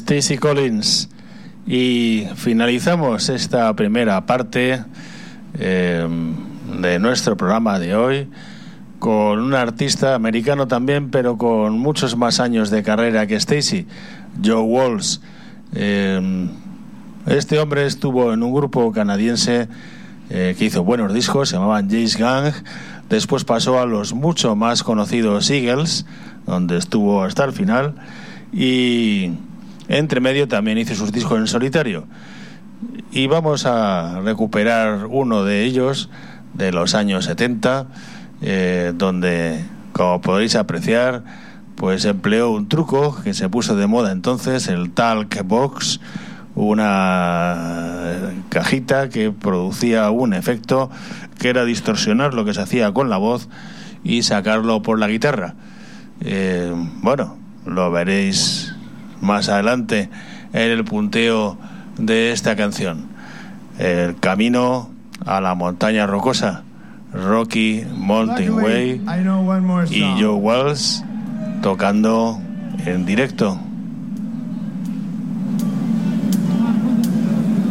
Stacey Collins. Y finalizamos esta primera parte de nuestro programa de hoy con un artista americano también, pero con muchos más años de carrera que Stacey, Joe Walsh. Este hombre estuvo en un grupo canadiense que hizo buenos discos, se llamaban Jace Gang. Después pasó a los mucho más conocidos Eagles, donde estuvo hasta el final, y entre medio también hizo sus discos en solitario. Y vamos a recuperar uno de ellos de los años 70, donde, como podéis apreciar, pues empleó un truco que se puso de moda entonces, el talk box, una cajita que producía un efecto que era distorsionar lo que se hacía con la voz y sacarlo por la guitarra. Bueno, lo veréis más adelante en el punteo de esta canción. El camino a la montaña rocosa, Rocky Mountain Way, y Joe Walsh tocando en directo.